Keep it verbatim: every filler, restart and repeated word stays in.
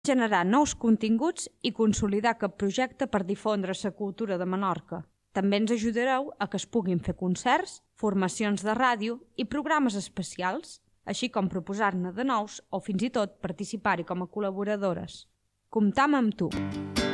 generar nous continguts i consolidar aquest projecte per difondre la cultura de Menorca. També ens ajudareu a que es puguin fer concerts, formacions de ràdio i programes especials, així com proposar-ne de nous o fins i tot participar-hi com a col·laboradores. Comptam amb tu!